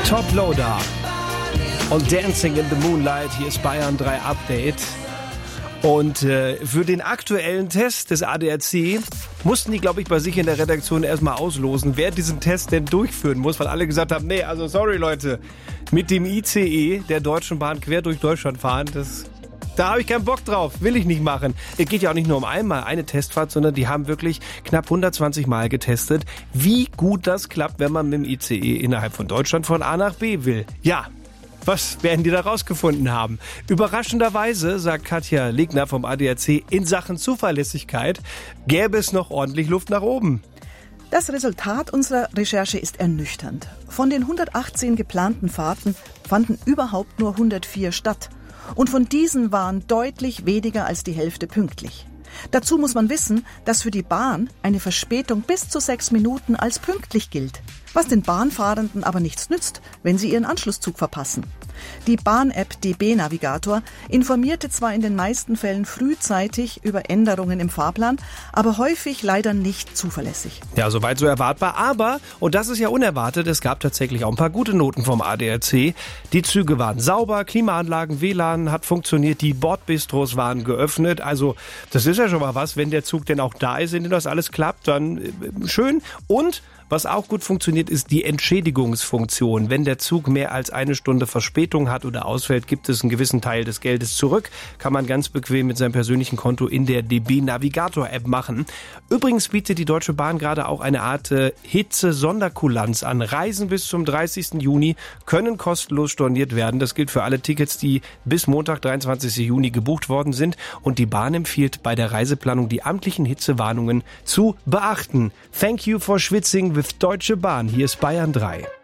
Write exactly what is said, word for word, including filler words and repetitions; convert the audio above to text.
Top Loader und Dancing in the Moonlight. Hier ist Bayern drei Update. Und äh, für den aktuellen Test des A D A C mussten die, glaube ich, bei sich in der Redaktion erstmal auslosen, wer diesen Test denn durchführen muss, weil alle gesagt haben, nee, also sorry Leute, mit dem I C E der Deutschen Bahn quer durch Deutschland fahren, das... Da habe ich keinen Bock drauf, will ich nicht machen. Es geht ja auch nicht nur um einmal eine Testfahrt, sondern die haben wirklich knapp hundertzwanzig Mal getestet, wie gut das klappt, wenn man mit dem I C E innerhalb von Deutschland von A nach B will. Ja, was werden die da rausgefunden haben? Überraschenderweise, sagt Katja Legner vom A D A C, in Sachen Zuverlässigkeit gäbe es noch ordentlich Luft nach oben. Das Resultat unserer Recherche ist ernüchternd. Von den hundertachtzehn geplanten Fahrten fanden überhaupt nur hundertvier statt. Und von diesen waren deutlich weniger als die Hälfte pünktlich. Dazu muss man wissen, dass für die Bahn eine Verspätung bis zu sechs Minuten als pünktlich gilt, was den Bahnfahrenden aber nichts nützt, wenn sie ihren Anschlusszug verpassen. Die Bahn-App D B Navigator informierte zwar in den meisten Fällen frühzeitig über Änderungen im Fahrplan, aber häufig leider nicht zuverlässig. Ja, soweit so erwartbar, aber, und das ist ja unerwartet, es gab tatsächlich auch ein paar gute Noten vom A D A C. Die Züge waren sauber, Klimaanlagen, W L A N hat funktioniert, die Bordbistros waren geöffnet, also das ist ja schon mal was, wenn der Zug denn auch da ist, in dem das alles klappt, dann äh, schön. Und was auch gut funktioniert, ist die Entschädigungsfunktion. Wenn der Zug mehr als eine Stunde Verspätung hat oder ausfällt, gibt es einen gewissen Teil des Geldes zurück. Kann man ganz bequem mit seinem persönlichen Konto in der D B Navigator App machen. Übrigens bietet die Deutsche Bahn gerade auch eine Art äh, Hitze-Sonderkulanz an. Reisen bis zum dreißigsten Juni können kostenlos storniert werden. Das gilt für alle Tickets, die bis Montag, dreiundzwanzigsten Juni gebucht worden sind. Und die Bahn empfiehlt bei der Reiseplanung die amtlichen Hitzewarnungen zu beachten. Thank you for schwitzing with Deutsche Bahn. Hier ist Bayern drei.